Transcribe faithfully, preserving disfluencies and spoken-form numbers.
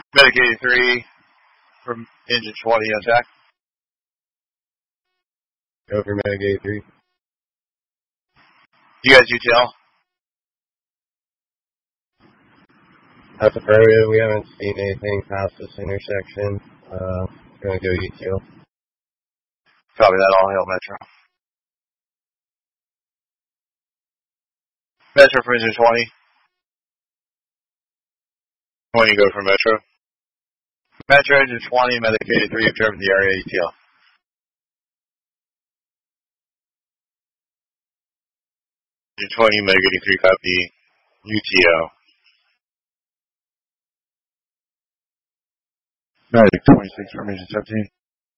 Medic eighty-three from engine twenty on Jack. Go for Medic eighty-three. You guys U T L? That's affirmative. We haven't seen anything past this intersection. Uh, we're going to go U T L. Copy that, all hail Metro. Metro for engine twenty. twenty go for Metro. Metro engine twenty, Medic eighty-three, observe the area U T L. Engine twenty, Medic eighty-three, copy U T L. Medic twenty-six from engine seventeen.